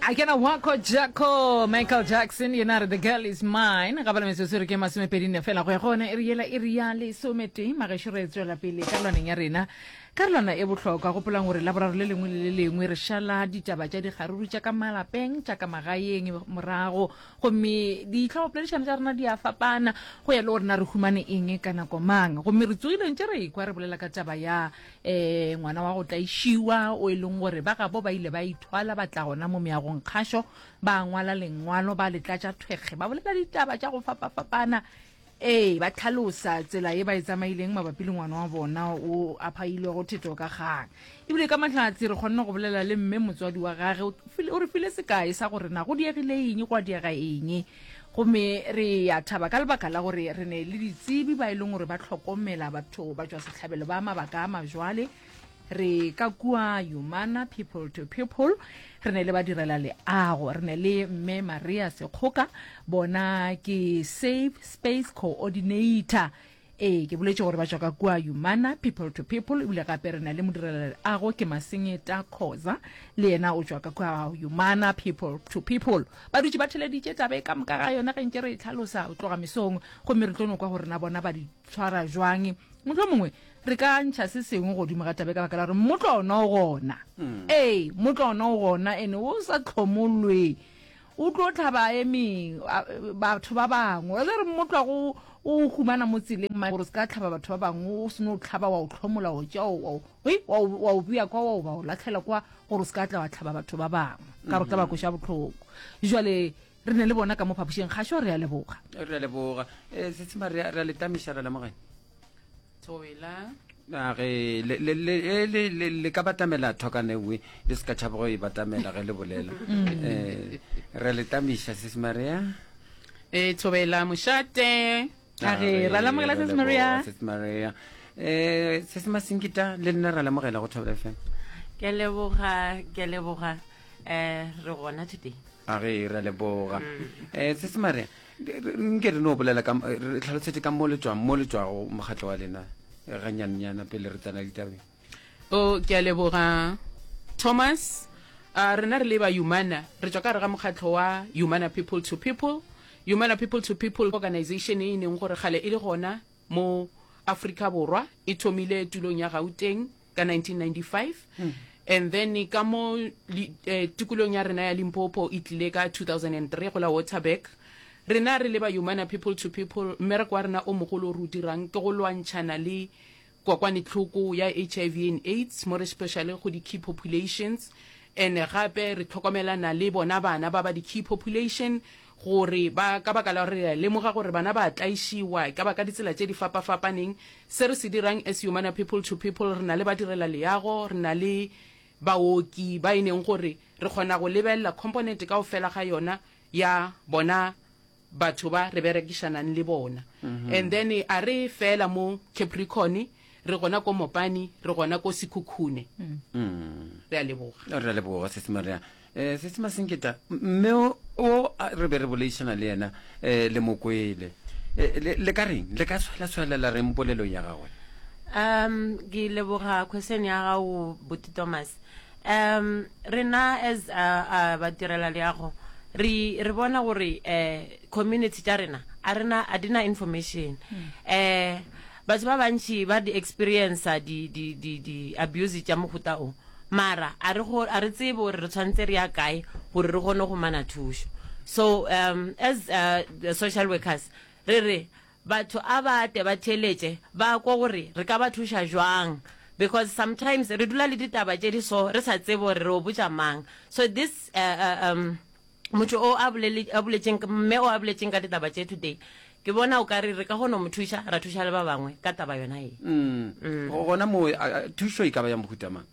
I can wako Jacko Michael Jackson yena the girl is mine ga bala metso re ke masome pedine fela go ya gone e riela e riale somete magashire tswela pele ka lwaneng ya rena ka lwana e botlhokwa go polang gore la boraro le lengwe le lengwe re shala ditaba tša di kharuru tša ka malapeng tša ka magaeng morago gomme di tlhopoledišana tša rena di a fapana go ya le gore na re humane eng ka nako mang gomme re tsogileng tše re kwa re bolela ka taba ya ngwana wa go tlaishiwa o e leng gore ba gabo ba ile ba ithwala ba tla gona mo meagong kgasho ba ngwala lengwalo ba letlatša thwege ba bolela ditaba tša go fapafapana ba tlhalosa tsela e ba e tsamaileng mabapi le ngwana wa bona o aphailwe go theto ka gang ebile ka mahlatsi re kgonna go bolela le mme motswadi wa gage o re file sekae sa gore na go diegile eng go a diega eng gomme re ya thaba ka lebaka la gore re ne le ditsebi ba e leng gore ba tlhokomela batho ba tswa setlhabelo ba mabaka a majwale re ka kua Humana People to People re ne le ba direla leago re ne le mme Maria Sekgoka bona ke Safe Space Coordinator ke boletse gore ba tswa ka kua Humana People to People ebile gape re ne le modirela leago ke Masengeta Khoza le yena o tswa ka kua Humana People to People ba dutse ba theleditše tabe ka moka ga yona ge ntse re tlhalosa o tloga mesong go mme re tlono kwa gore na bona ba di tshwara jwang motho mongwe re ka ntšha se sengwe godimo ga tabe ka baka la gore motlo ona o gona motlo ona o gona ene o sa tlhomolwe o tlo tlhaba batho ba bangwe le re motlo go o humana mo tseleng gore se ka tlhaba batho ba bangwe o seno tlhaba wa o tlhomola o tša wa o bia kwa wa o ba o latlhela kwa gore se ka tla wa tlhaba batho ba bangwe ka gore ka bako xa botlhoko jwale re ne le bona ka mo phapošeng kgašo re a leboga setsema re a letamiša ra lemogane Tsoela le ka batamela thokane we le se ka tšhaba go e batamela ge le bolela re letamiša sesemaria Tsoela mošate ra lamogela sesemaria sesema senkita le nna ra lamogela go Thobela FM ke leboga re gona today re leboga sesemaria nke re no bolela ka re tlhalosetse ka mo le tswago mogatlo wa lena ganyannyana pele re tsana ditabeng ke a leboga Thomas rena re le ba Humana re tswa ka re ga mogatlo wa Humana People to People organization e neng gore gale e le gona mo Afrika Borwa e thomile tulong ya Gauteng ka 1995 and then ka mo tikolong ya rena ya Limpopo e tlile ka 2003 go la Waterberg rena re le ba Humana People to People mmereko wa rena o mogolo o re o dirang ke go lwantšhana le kwakwanetlhoko ya HIV and AIDS more especially go di-key populations and gape re tlhokomelana le bona bana ba ba di-key population gore ba ka baka la re lemoga gore bana ba tlaišiwa ka baka ditsela tše di fapafapaneng se re se dirang as Humana People to People re na le ba direla leago re na le baoki ba ineng gore re kgona go lebelela component ka o fela ga yona ya bona batho ba re berekišanang le bona and then a re fela mo Capricorn re gona ko Mopani re gona ko Sekhukhune re a leboga sesemaria sesema senketa mme o re be re bolaišana le yena le mokwele le ka reng le ka tshwalela reng polelong ya gagwe ke leboga question ya gago Buti Thomas rena as ba direla leago re bona gore community tša rena a dina information batho ba bantši ba di experience di abuse tša mohuta o mara a re tsebe gore re tshwanetse re ya kae gore re kgone go mana thušo so as the social workers re batho a bate ba theletše ba kwa gore re ka ba thuša jwang because sometimes re dula le ditaba tše di so re sa tsebe gore re o botša mang so this motho o a boletseng ka ditaba tše today ke bona o ka re ka gona mo thuša ra thuša le ba bangwe ka taba yona e gona mo thušo e ka ba ya mohuta mang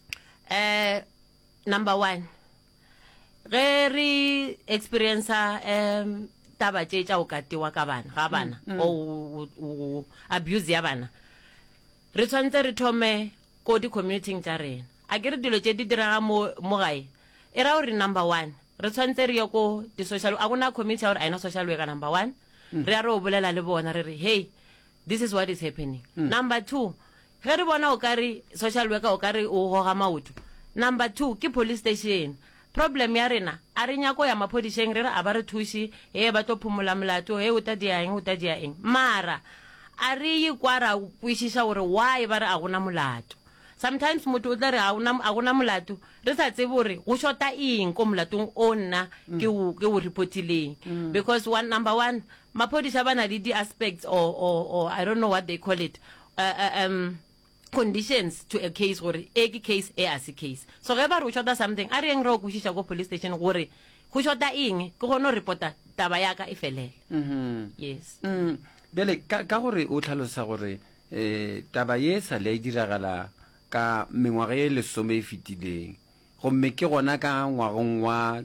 number 1 ge re experience taba tše tša o katiwa ka bana ga bana o abuse ya bana re tshwanetse re thome ko di-community tša rena a ke re dilo tše di diraga mo gae e ra gore number 1 re tshwanetse re ye ko di-social a gona community ya gore a ena social worker number 1 re ya re o bolela le bona re re hey this is what is happening number 2 ge re bona o ka re social worker o ka re o goga maoto number 2 ke police station problem ya rena a re nyako ya maphodiseng re re a ba re thusi ba tlo phumola molato o ta dia eng mara a re yi kwa ra kwishisha gore why ba re a gona molato. Sometimes motho o tla re a gona molato re sa tsebe gore go shota eng ko molatong o nna ke o reportileng because number one maphodisa ba na le di aspects or I don't know what they call it conditions to a case gore ke case as a case. So ge ba re o shota something a re eng re o kwishisha ko police station gore go shota eng ke gone o reporta taba ya ka e felele. Yes. Bele ka gore o tlhalosa gore taba ye sa le diragala ka mengwaga e lesome e fetileng gomme ke gona ka ngwagong wa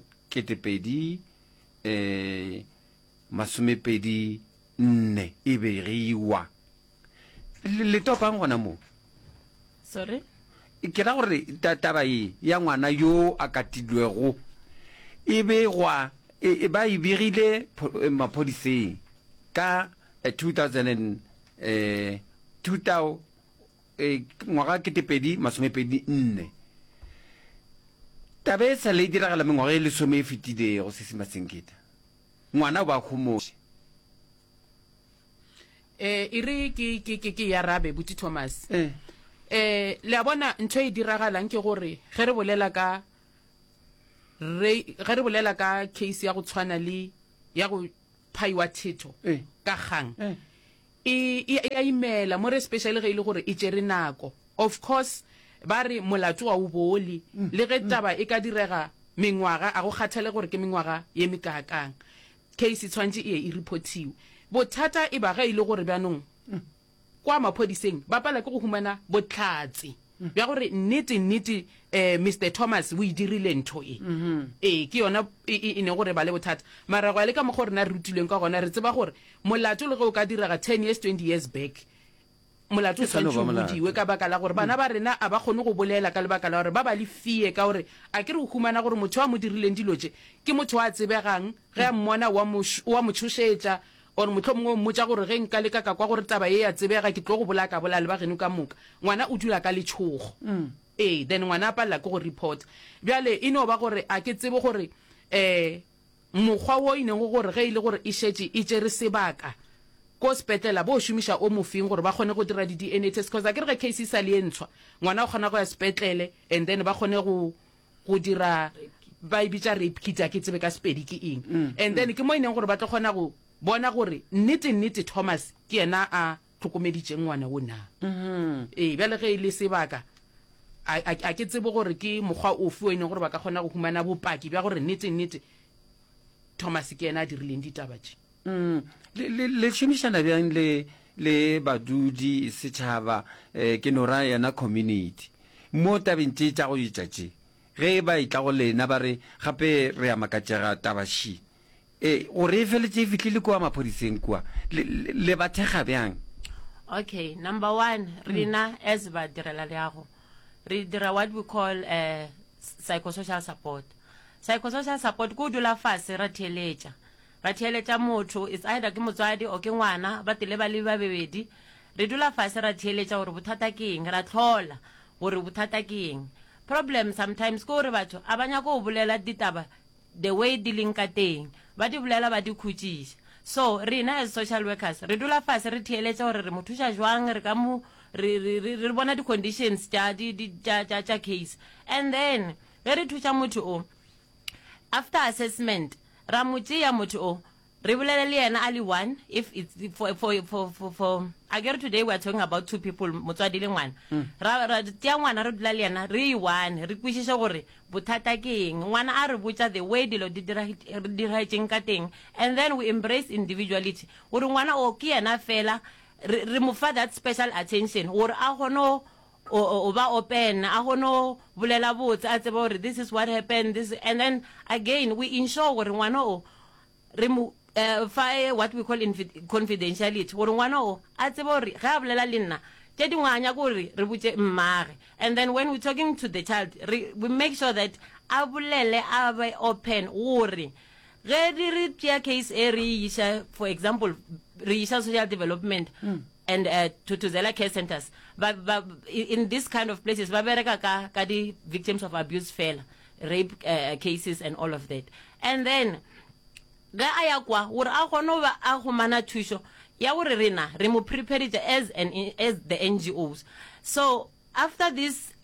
2024 e begiwa le topang gona mo. Sorry, ke ra gore taba e ya ngwana yo a katilwego e begwa e ba e begile maphodiseng ka 2000 ngwaga 2024 tabe sa le diragala mengwaga e lesome e fetile go Sesimasenketa ngwana o ba khomotse e re ke ya rabe Buti Thomas le a bona ntho e diragalang ke gore ge re bolela ka case ya go tshwana le ya go phaiwa thetho ka gang e imela more especially ge ile gore e tsere nako. Of course ba re molato wa o bole le ge taba e ka direga mengwaga a go kgathale gore ke mengwaga ye mekakang case tshwantse e reportiwe. Bothata e ba ga ile gore banong kwa maphodiseng ba pala ke go humana botlhatsi bja gore nnete Mr Thomas o dirile ntho ke yona e ne gore ba le bothata mara go le ka mo gore na rutileng ka gona re tseba gore molato le go ka diraga 10 years 20 years back molato tshwantse o budiwe ka baka la gore bana ba rena a ba kgone go bolela ka lebaka la gore ba ba le fie ka gore a ke re go humana gore motho wa mo dirileng dilo tse ke motho wa tsebegang ge a mmona wa mo tshosetsa or motho mongwe mmotsa gore ge nka le ka kwa gore taba e ya tsebega ke tlo go bolaka bola le ba geno ka moka ngwana o dula ka letshogo then ngwana a palla ke go report bjale e no ba gore a ke tsebe gore mokgwa wo ine go gore ge ile gore e shetse e tsere sebaka ko spetlela bo shumisha o mofeng gore ba kgone go dira di DNA test because a ke re case sa le ntshwa ngwana o kgona go ya spetlele and then ba kgone go dira ba ibitsa rape kit a ke tsebe ka spedi ke eng and then ke mo ine gore ba tlo kgona go bona gore nnete Thomas ke yena a tlhokomeditse ngwana o na bjale ge ile sebaka a ke tsebe gore ke mokgwa o fuene gore ba ka kgona go humana bopaki bja gore nnete Thomas ke yena a dirileng ditaba tse le shumishana bjang le badudi setšhaba ke nora yana community mo tabeng tše tša go itšatše ge ba itla go lena ba re gape re ya makatsega tabashi gore e feletse e fitlhile kwa maphodiseng kwa le bathega bjang. Okay, number one rena as ba direla leago re dira what we call psychosocial support. Psychosocial support go dula fase ra theeletša motho it's either ke motswadi o ke ngwana ba tele ba le ba bebedi re dula fase ra theeletša gore bothata ke eng ra tlhola gore bothata ke eng. Problem sometimes ko re batho a banya go bolela ditaba the way di leng ka teng ba di bolela ba di khutšiša. So rena as social workers re dula fase re theeletša gore re mo thuša jwang re ka mo re bona di conditions tša case and then ge re thuša motho o after assessment ra mo tšea motho o re bolele le yena a le one if it's for again today we are talking about two people motswadi le ngwana ra tia ngwana re dula le yena re one re kwišiše gore bothata ke eng ngwana a re botša the way dilo di diragetšeng ka teng and then we embrace individuality gore ngwana o ke yena fela re mo fa that special attention gore a kgone o ba open a kgone bolela botse a tseba gore this is what happened this and then again we ensure gore ngwana o re mo what we call confidentiality gore ngwana o a tsebe gore ge a bolela le nna tše dingwanya kore re botse mmage and then when we're talking to the child we make sure that a bolele a be open gore ge re tšea case e re iša for example re iša social development and to Zela care centers in this kind of places ba bereka ka di victims of abuse fela rape cases and all of that. And then ga aya kwa gore a gone ba a go mana thuso ya gore rena re mo prepare as the NGOs. So after this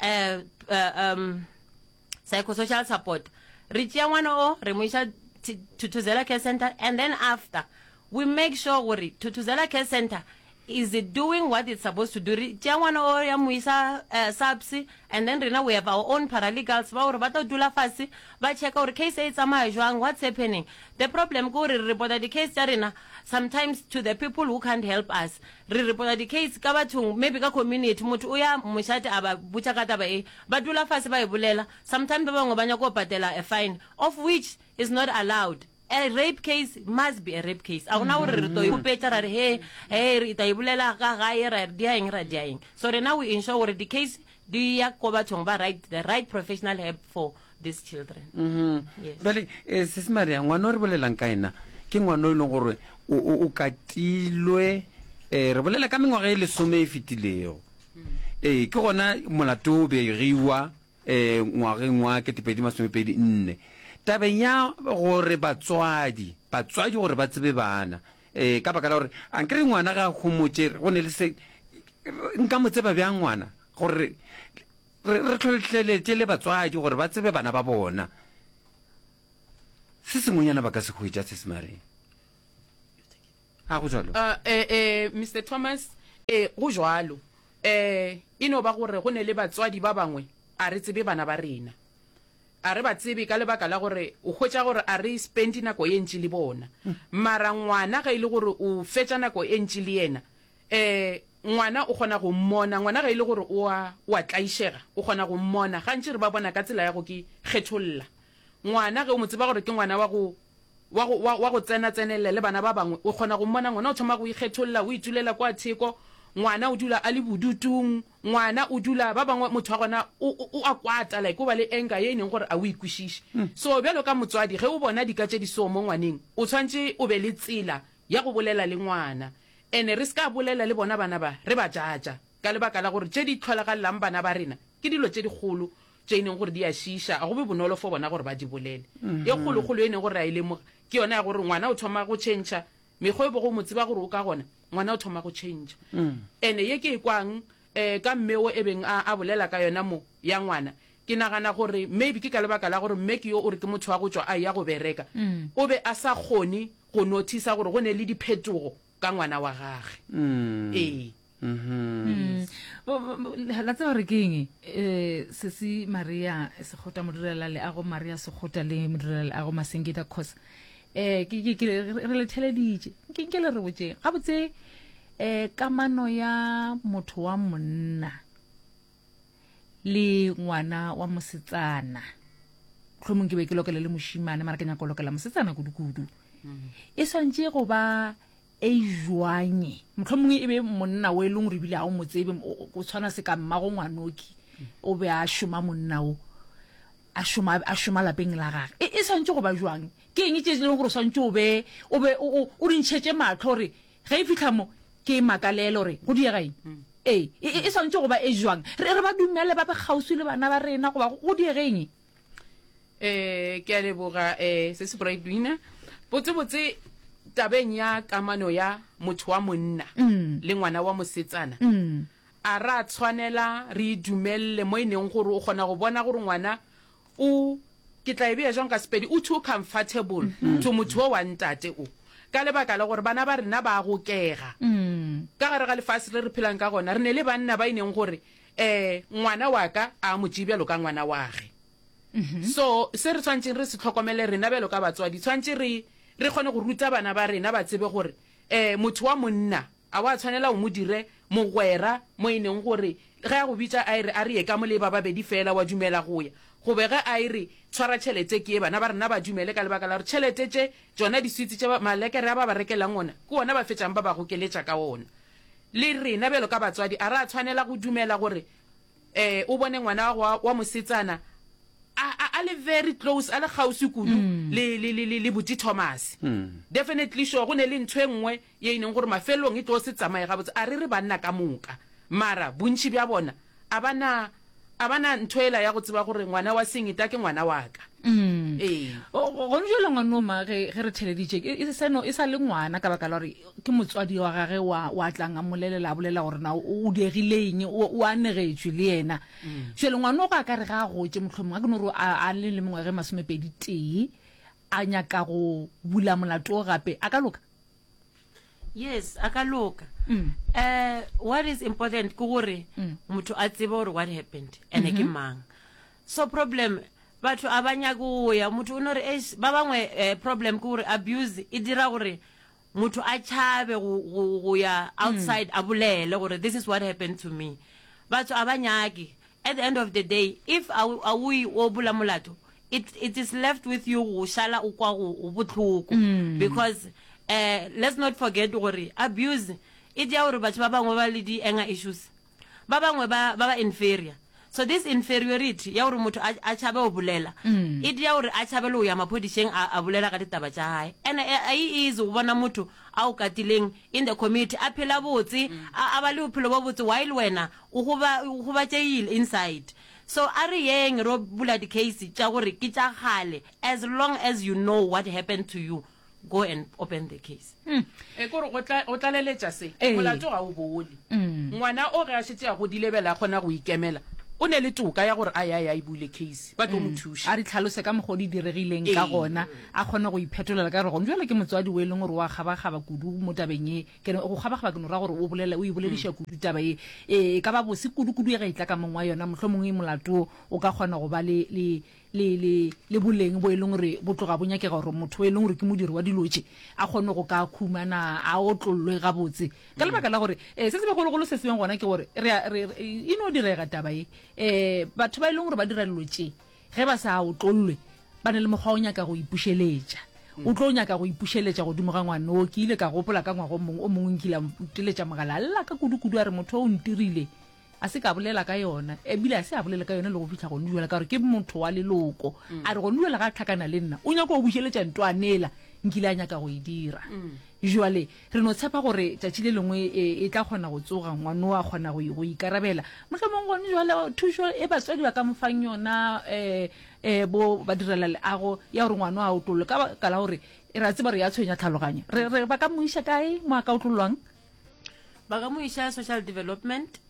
psychosocial support, re tšea ngwana o re mo isa Thuthuzela Care Center, and then after we make sure gore Thuthuzela Care Center is it doing what it's supposed to do. Re tšea ngwana o ya mo isa SAPS, and then rena we have our own paralegals ba gore ba tla dula fase ba check gore case e tsamaya jwang, what's happening. The problem go re report the case tša rena sometimes to the people who can't help us. Re report the case ka bathong, maybe ka community, motho o ya mošate a ba botša ka taba e, ba dula fase ba e bolela. Sometimes ba bangwe ba nyaka go patela a fine of which is not allowed. A rape case must be a rape case. A gona gore re to ipopetša ra re he re ta e bolela ka gae ra diaeng. So now we ensure gore the case di ya ko bathong ba the right professional help for these children. Yes. Bale se Maria ngwana o re bolelang ka ena ke ngwana o leng gore o katilwe re bolela ka mengwaga e 10 e fetilego. Ke gona molato o begiwa ngwageng wa 2024 tabeng ya gore batswadi gore ba tsebe bana ka baka la gore a nkere ngwana ga khomotse go ne le se nka mo tseba bjang ngwana gore re tlhotlheletse le batswadi gore ba tsebe bana ba bona. Se sengwenyana ba ka se khwetša se Maria a go jalo Mr. Thomas go jwalo ino ba gore go ne le batswadi ba bangwe a re tsebe bana ba rena, a re ba tsebe ka lebaka la gore o hwetša gore a re spendi nako e ntši le bona, mara ngwana ga ile gore o fetša nako e ntši le yena ngwana o kgona go mmona, ngwana ga ile gore o a tlaišega o kgona go mmona gantši re ba bona ka tsela ya go ke kgetholla. Ngwana ge o mo tseba gore ke ngwana wa go tsenelele le bana ba bangwe o kgona go mmona ngwana o thoma go ikgetholla, o itulela kwa theko, ngwana o dula a le bodutong, ngwana o dula ba bangwe motho wa gona o a kwata like o ba le enga ye neng gore a o ikwešiše. So bjalo ka motswadi ge o bona di ka tše di so mo ngwaneng o tshwantše o be le tsela ya go bolela le ngwana, ene re ska bolela le bona bana ba re ba jaja ka lebaka la gore tše di tlholagalelang bana ba rena ke dilo tše dikgolo tše e neng gore di a šiša, a go be bonolo fo bona gore ba di bolele. E kgolokgolo e neng gore a e lemoga ke yona ya gore ngwana o thoma go tšhentšha mekgwa e bo go mo tseba gore o ka gona ngwana o thoma go tšhentšha. Ene ye ke e kwang ka mmeo e beng a bolela ka yona mo ya ngwana ke nagana gore maybe ke ka lebaka la gore mme ke yo o re ke motho wa go tšwa a ya go bereka o be a sa kgone go notice gore go ne le diphetogo ka ngwana wa gage. la tseba re ke eng sesi Maria Sekgota modirela le ago Maria Sekgota le modirela le ago Masengita Khosa ke re le theleditše ke le re botse ga botse kamano ya motho wa monna le ngwana wa mosetsana tlhomong ke be ke lokela le moshimane mara ke nyaka go lokela mosetsana kudu e swantše go ba e jwanye motlhomongwe e be monna o e leng re bile a o motsebe o tshwana se ka mmago ngwanoki o be a šoma monna o a šoma lapeng la gage e swantše go ba jwang ke eng tše leng gore swantše o be o dintšhetše matlho gore ge e fitlha mo ke makalele gore go diegaeng e swantše go ba e jwang re ba dumele ba be kgauswi le bana ba rena goba go diegaeng. Ke a leboga se se breadwinner botse tabeng ya kamano ya motho wa monna le ngwana wa mosetsana a ra tshwanela re dumelle mo eneng gore o kgona go bona gore ngwana o ke tla e bea jang ka sepedi o too comfortable to motho wa ntate o ka lebaka la gore bana ba rena ba go kega ka gare ga lefase le re phelang ka gona re ne le banna ba ineng gore ngwana wa ka a mojibelo ka ngwana wage. So se re tshwantseng re se tlhokomele rena belo ka batswadi tshwantse re kgone go ruta bana ba rena ba tsebe gore motho wa monna a wa tshwanela o mo dire mogwera mo eneng gore ge a go bitsa a re ye ka mole ba babedi fela wa dumela go ya go be ge a re tshwara tšhelete ke bana ba rena ba dumele ka lebaka la gore tšhelete tše tsona diswitse tše malekere a ba rekelang ona ke ona ba fetšang ba go keletša ka ona. Le rena belo ka batswadi a re a tshwanela go dumela gore o bone ngwana wa mosetsana a le very close a le gausi kudu le Buti Thomas. Definitely sure go ne le ntho engwe ye ineng gore mafelong e tlo se tsamaye ga botse a re banna ka moka mara bontši bja bona a a bana ntho ela ya go tseba gore ngwana wa sengeta ke ngwana wa ka ee go njela ngwana ma ge re theleditše e sa le ngwana ka baka la gore ke motswadi wa gage wa tlang a molelela bolela gore na o diegileng o anegetšwe le yena jale ngwana o go a ka re ga a gotse mohlomong a ke no gore a le le mongwe ge 21 a nyaka go bula molato o gape a ka loka yes a ka loka what is important ke gore motho a tsebe gore what happened and ke mang so problem batho a ba nyaka go ya motho o no re ba bangwe problem ke gore abuse e dira gore motho a tshabe go ya outside a bolele gore this is what happened to me batho a ba nyake at the end of the day if a we o bula molato it is left with you go shala o kwa go botlhoko because let's not forget gore abuse e dia gore batho ba bangwe ba le di anger issues ba bangwe ba inferior so this inferiority ya gore motho a tshabe o bolela e dia gore a tshabe lo ya maphodisheng a bolela ka ditaba tsa hae and is o bona motho a o katileng in the community a phela botse a ba le bophelo bo botse while wena o go ba tseile inside so are yeng ro bula di case tsa gore ke tsa gale as long as you know what happened to you go and open the case kore o tlaleletša se molato ga o bole ngwana o ge a šetse ya go di lebela kgona go ikemela o ne le toka ya gore a ya e bule case ba tlo mo thuša a di tlhalose ka mogodi diregileng ka gona a kgona go iphetolela ka re go jwale ke motswadi o e leng gore wa gaba kudu mo tabeng e go gaba ke no ra gore o bolediša kudu taba e ka ba bose kudu e ga itla ka mongwa yona mohlomongwe molato o ka kgona go ba le boleng bo e leng gore bo tloga bo nyakega gore motho e leng gore ke modiri wa dilotše a kgone go ka khumana a o tlollwe gabotse ka lebaka la gore se se begologolo se sebeng gona ke gore e no direga taba batho ba e leng gore ba dira dilotše ge ba sa o tlollwe ba ne le mokgwa o nyaka go ipušeletša o tlo nyaka go ipušeletša godimo ga ngwane o ke ile ka gopola ka ngwago o mongwe nkile nteletša mogala alla ka kudu a re motho o ntirile a se ka bolela ka yona ebile a se a bolela ka yona le go fitlha go nduela ka gore ke motho wa leloko a re go nduela ga tlhakana le nna o nyaka go bušeletša ntwanela nkile a nyaka go e dira jwale re no tshepa gore tšatši le lengwe e tla kgona go tsoga ngwane a kgona go ikarabela mohlomong gone jwale thušo e batswadi ba ka mofang yona bo ba direla leago ya gore ngwane a otlolwe ka baka la gore e ra tseba re ya tshwenya tlhaloganya re ba ka mo iša kae mo a ka otlolwang ba ka mo iša social development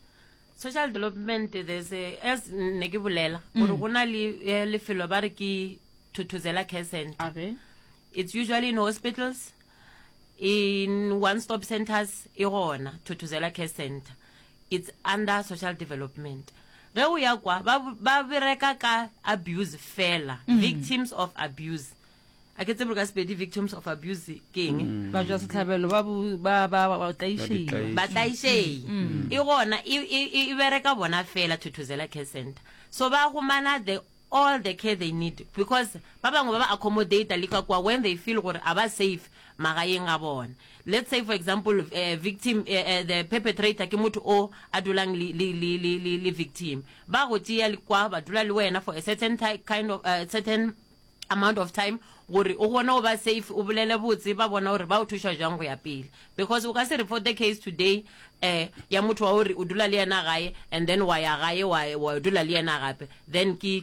there's as ne ke bolela gore go na le lefelo ba re ke Thuthuzela Care Center it's usually in hospitals in one-stop centers e gona Thuthuzela Care Center it's under social development ge o ya kwa ba bereka ka abuse fela victims of abuse a ke tsebe ka spedi victims of abuse keng ba jwa setlhabelo ba taishei e gona e bereka bona fela Thuthuzela Care Center so ba humana all the care they need because ba bangwe ba accommodate le ka kwa when they feel gore aba safe magaeng a bona let's say for example victim the perpetrator ke motho o adulang le victim ba go tia le kwa ba dula le wena for a certain kind of certain amount of time gore o gona o ba safe o bolele botse ba bona gore ba o thuša jang go ya pele because o ka se report the case today ya motho wa gore o dula le yena gae and then wa ya gae wa dula le yena gape then ke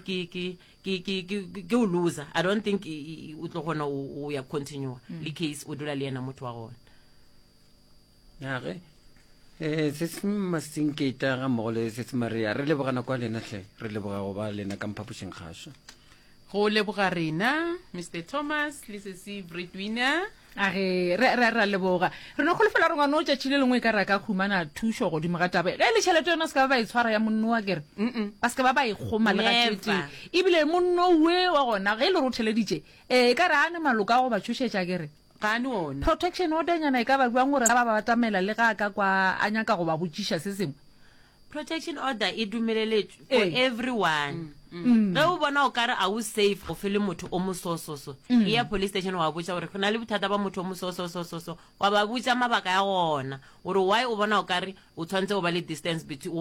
o loser I don't think o tlo gona o ya continue le case o dula le yena motho wa gona ya ge se se masinketa ga mogole se se maria re lebogana kwa lena hle re leboga go ba lena ka mphapošeng kgašo go leboga rena Mr Thomas le se breadwinner age re leboga re no go lefela re ngwana o tšatšile lengwe ka ra ka khumana thušo godimo ga tabe ge le tšhelete yona se ka ba e tshwara ya monno wa kere ba se ka ba e kgoma le ga tšete ebile monno we wa gona ge le re o theleditše ka re ane maloko a go ba tšhošetša kere gane ona protection ordernyana e ka ba buang gore ba batamela le ga ka kwa a nyaka go ba botšiša se sengwe protection order e dumeleletswe for everyone ge o bona o kare a o safe go fele motho o mosososo e ya police station wa botsa gore go na le bothata ba motho o mososososo wa ba botsa mabaka ya gona gore why o bona o kare o tshwantse go ba le distance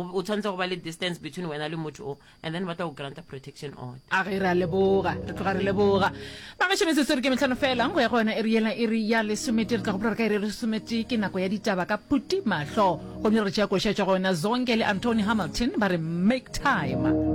between wena le motho o and then ba tla go granta protection order a ge re leboga re tloga re leboga magašemetsetse re ke metlhano fela go ya go yona e re ya lesomete re tla gopola re ka e re lesomete ke nako ya ditaba ka phuti mahlo go ne re tšea košetša go yona zonke le Anthony Hamilton ba re make time